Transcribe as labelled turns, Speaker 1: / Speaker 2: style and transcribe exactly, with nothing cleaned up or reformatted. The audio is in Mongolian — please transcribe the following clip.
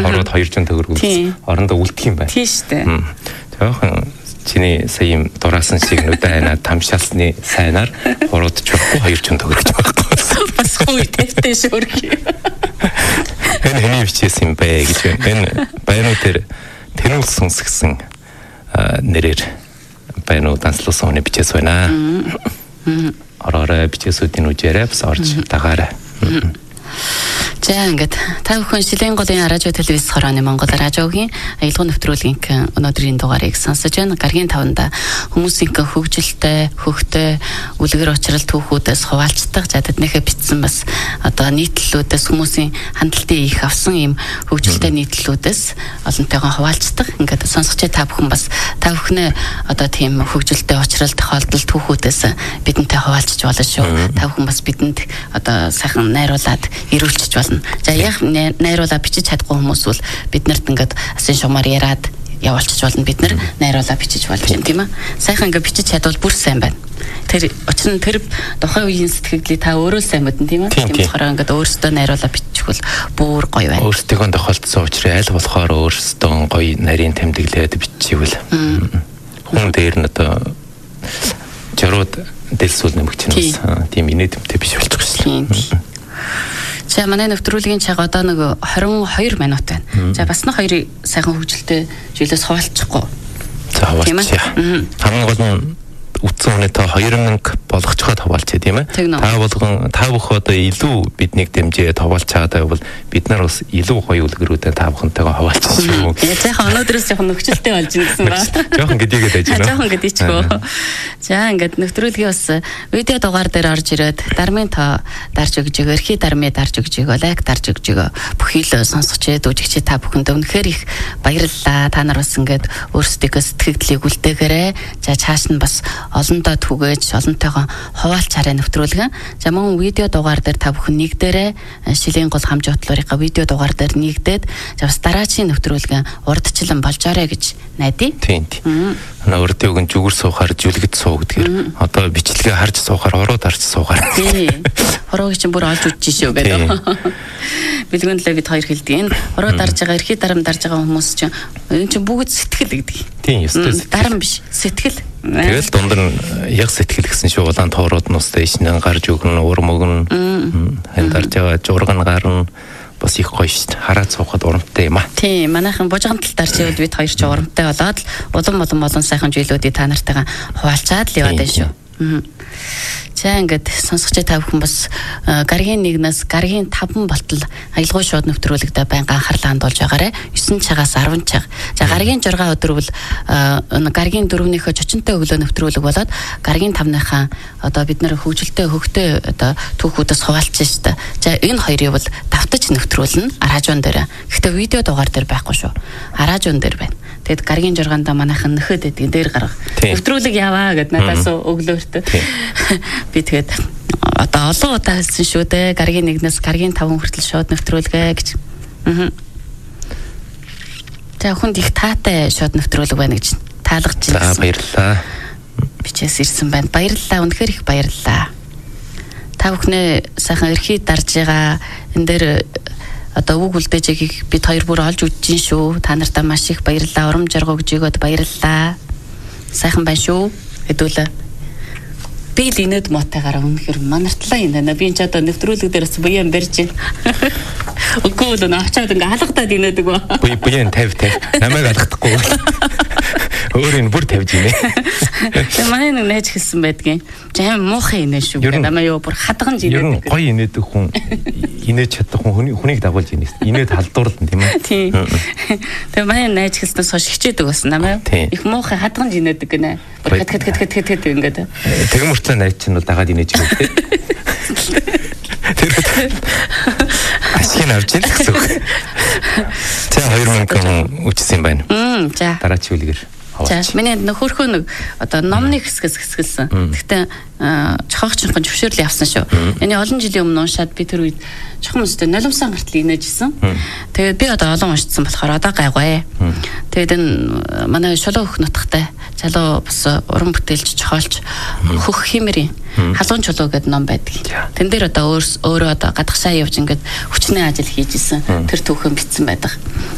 Speaker 1: Ороод хоёр зуун төгрөг үз. Орондоо үлдэх юм байна.
Speaker 2: Тийм шүү дээ.
Speaker 1: Жохон чиний сая юм дураасан шиг нүдэ хайнаа тамшаалсны сайнаар хурууд чухахгүй хоёр зуун төгрөг байхгүй.
Speaker 2: Бас хүй тэвтэй шүрхий.
Speaker 1: Энэ хэний бичсэн юм бэ гэж байна. Энэ баянууд дээр тэнүүл сүнс гэсэн нэрээр баянууд данслуулсан хүний бичээс байна. Ороорой бичээсүүдийн үжээрээ бас орж дагаарай.
Speaker 2: За ингээд та бүхэн Шилийн голын радио телевиз хорооны Монгол радиогийн аялал нэвтрүүлгийн өнөөдрийн дугаарыг сонсож байна. Гаргийн таванда хүмүүсийн хөгжилтэй, хөхтэй, үлгэр учрал түүхүүдээс хуваалцдаг. За тэднийхээ бичсэн бас одоо нийтлэлүүдээс хүмүүсийн хандлтын их авсан юм хөгжилтэй нийтлэлүүдээс олонтойгоо хуваалцдаг. Ингээд сонсогч та бүхэн бас та бүхнээ одоо тийм хөгжилтэй учрал тохиолдол түүхүүдээс бидэнтэй хуваалцж болно шүү. Та бүхэн бас бидэнд одоо сайхан найруулад ирүүлчих болно. За яг найруулаа бичиж чадахгүй хүмүүс бол бид нарт ингээд асын шумаар яриад явуулчих болно. Бид нар найруулаа бичиж болж юм тийм ээ. Сайхан ингээд бичиж чадвал бүр сайн байна. Тэр очир нь тэр тухайн үеийн сэтгэлдлийг та өөрөө сайн мэдэн тийм ээ. Тийм болохоор ингээд өөрсдөө найруулаа бичихвэл бүр гоё байна.
Speaker 1: Өөрсдөө тохиолдсон учраас аль болохоор өөрсдөө гоё нарийн тэмдэглээд бичихвэл хүн дээр нь одоо жирууд дэлсүүл нэмэгч нь бас тийм инээдэмтэй биш болчих шээ.
Speaker 2: За манай нэвтрүүлгийн цаг одоо нэг хорин хоёр минут байна. За бас нэг хоёрыг сайхан хөгжилтэй жилээс хуваалцахгүй.
Speaker 1: За хуваалцъя. Хамгийн гол нь үтсэн үнэ та хоёр мянга болгочход хаваалчаа тийм ээ. Та болгон та бүх одоо илүү биднийг дэмжээ хаваалч чаадаг бол бид нар бас илүү гоё үлгэрүүдээ та бүхэнтэйгээ хаваалчих шүү.
Speaker 2: Яг сайхан өнөөдрөөс жоохон нөхцөлтэй болж ирсэн ба.
Speaker 1: Жоохон гэдийгээд ажиж байна.
Speaker 2: Жоохон гэдийчгөө. За ингээд нэвтрүүлгийн бас видео дугаар дээр орж ирээд дармын та дарж өгж өгөө, эрхий дармын дарж өгж өгөө, лайк дарж өгж өгөө. Бүхий л сонсогчд, үжигчид та бүхэнд үнэхээр их баярлалаа. Та нар бас ингээд өөрсдийнхөө сэтгэгдлийг үлдээгээрэй. За цааш нь бас олондоо түгээж олонтойгоо хуваалцаарай нэвтрүүлгэн. За мөн видео дугаар дээр та бүхэн нэгдээрээ Шилийн гол хамж бодлоорынхаа видео дугаар дээр нэгдээд за бас дараагийн нэвтрүүлгэн урдчлан болжоорой гэж найдаа.
Speaker 1: Тийм тийм. Урдын үгэн зүгэр суухаар жүлгэд суу гэдгээр одоо бичлэгээ харж суухаар урууд харж суухаар.
Speaker 2: Тийм. Хороогийн чинь бүр олж үдчихэж шүү гэдэг. Бэлгүн лээ бид хоёр хэлдэг. Энэ хороо дарж байгаа, эрхий дарам дарж байгаа хүмүүс чинь энэ чинь бүгд сэтгэл гэдэг.
Speaker 1: Тийм, ёстой сэтгэл.
Speaker 2: Дарам биш, сэтгэл.
Speaker 1: Тэгэл дундар нь яг сэтгэл гэсэн шүү. Улаан тоорууд нь устай ичнэн гарч өгнө, ур мөгн. Хэн дарж байгаа журган гарна. Бас их гоё шүү. Хараад суухад урамтай юм аа.
Speaker 2: Тийм, манайхан бужиган тал дарж ивэл бид хоёр ч урамтай болоод улам улам олон сайхан зүйлүүдийг та нартайгаа хуваалцаад л яваад байна шүү. За ингээд сонсогч та бүхэн бас гаргийн нэгнээс гаргийн таван болтол аялгау шууд нэвтрүүлэгдээ байнга анхаарлаа хандуулж байгаарэ. девять цагаас арван цаг. За гаргийн шесть өдөр бол гаргийн дөрөвнийхөө чочонтой өглөө нэвтрүүлэг болоод гаргийн тавныхаа одоо бид нэр хөгжилтэй хөгтэй одоо түүхүүдээс хуваалцсан шүү дээ. За энэ хоёрыг бол давтаж нэвтрүүлнэ аражуун дээр. Гэхдээ видео дугаар дээр байхгүй шүү. Аражуун дээр байна. Тэгэд гаргийн жургаанда манайхан нөхөд эдгээр дээр гарга. Нэвтрүүлэг яваа гэд надаас өглөөртөө би тэгээд одоо олон удаа хэлсэн шүү дээ. Гаргийн нэгнээс гаргийн таван хүртэл шууд нэвтрүүлгээ гэж. Аа. За хүнд их таатай шууд нэвтрүүлэг байна гэж таалгаж байна.
Speaker 1: За баярлалаа.
Speaker 2: Бичээс ирсэн байна. Баярлалаа. Үнэхээр их баярлалаа. Та бүхнээ сайхан эрхий дарж байгаа энэ дээр одоо үг үлдээжийг бид хоёр бүр олж үдчихин шүү. Та нартаа маш их баярлалаа. Урам жаргал өгж өгөөд баярлалаа. Сайхан байна шүү. Хэдүүлээ. Би л инээд мотойгаараа үнэхээр манартлаа юм даа. Би энэ ч одоо нэвтрүүлэг дээрээс буян барьж байна. Үгүй л наачаад ингээ алгадаад инээдэг ба.
Speaker 1: Буй буян тавь тавь. Намайг алгадахгүй. Өөрийн бүр тавьж инээ.
Speaker 2: Тэгээ манай нэг найз хэлсэн байдгийн. Жам муухай инээ шүү. Намайг юу бүр хадганж инээдэг.
Speaker 1: Гоё инээдэг хүн инээж чаддаг хүн хүнийг дагуулж инээс. Инээд халдуурлан тийм ээ.
Speaker 2: Тийм. Тэгээ манай найз хэлснээс хойш хичээдэг бас намайг. Их муухай хадганж инээдэг гинэ. Бүр хат хат хат хат хат ингээд.
Speaker 1: Тэгмэртлээ найз чинь бол дагаад инээж байгаа тийм. Тэр ашиг авч ийн гэсэн үг. За хоёр мянга үчсэн байна.
Speaker 2: За.
Speaker 1: Дараач үлгэр.
Speaker 2: За миний нөхөрхөө нэг одоо номны хэсгээс хэсгэлсэн. Гэхдээ чохоогчхон зөвшөөрөл явсан шүү. Энэ олон жилийн өмнө уншаад би тэр үед чохом өстэй нулимсан гартал инээжсэн. Тэгээд би одоо олон уншсан болохоор одоо гайгүй. Тэгээд энэ манай шулуу хөх нутгатай залуу бас уран бүтээлч чохоолч хөх химэрийн халуун чулуу гэдэг ном байдаг. Тэн дээр одоо өөрөө одоо гадагшаа явж ингээд хүчний ажил хийж исэн тэр түүхэн бичсэн байдаг.